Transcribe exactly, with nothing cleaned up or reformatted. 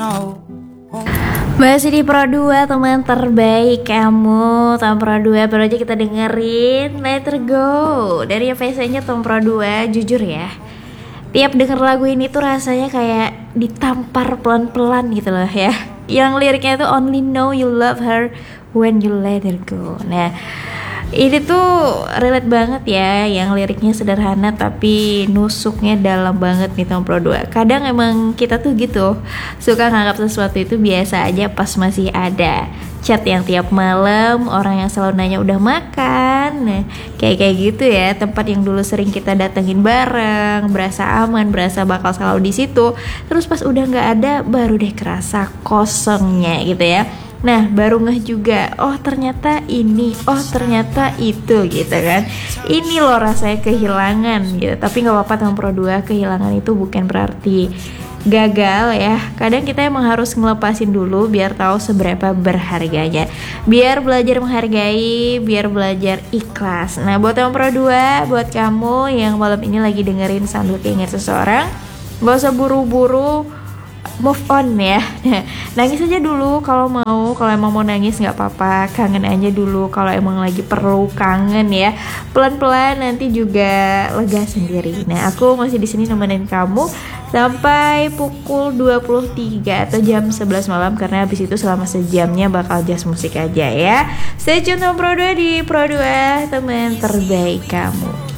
Masih di Pro dua, teman terbaik kamu. Tom Pro dua baru aja kita dengerin Let Her Go dari V C-nya Tom Pro dua. Jujur ya, tiap denger lagu ini tuh rasanya kayak ditampar pelan-pelan gitu loh ya. Yang liriknya tuh only know you love her when you let her go. Nah, ini tuh relate banget ya, yang liriknya sederhana tapi nusuknya dalam banget nih Tom Pro dua. Kadang emang kita tuh gitu, suka nganggap sesuatu itu biasa aja pas masih ada chat yang tiap malam, orang yang selalu nanya udah makan. Nah, kayak-kayak gitu ya, tempat yang dulu sering kita datengin bareng, berasa aman, berasa bakal selalu di situ. Terus pas udah nggak ada, baru deh kerasa kosongnya gitu ya. Nah, baru ngeh juga, oh ternyata ini, oh ternyata itu gitu kan. Ini loh rasanya kehilangan gitu. Tapi gak apa-apa Tom Pro dua, kehilangan itu bukan berarti gagal ya. Kadang kita emang harus ngelepasin dulu biar tahu seberapa berharganya. Biar belajar menghargai, biar belajar ikhlas. Nah, buat Tom Pro dua, buat kamu yang malam ini lagi dengerin sambil keinget seseorang, gak usah buru-buru move on ya. Nangis aja dulu kalau mau, kalau emang mau nangis nggak apa-apa, kangen aja dulu kalau emang lagi perlu kangen ya. Pelan-pelan nanti juga lega sendiri. Nah, aku masih di sini nemenin kamu sampai pukul dua puluh tiga atau jam sebelas malam, karena habis itu selama sejamnya bakal jazz musik aja ya. Stay tune Tom Pro dua di Pro dua, teman terbaik kamu.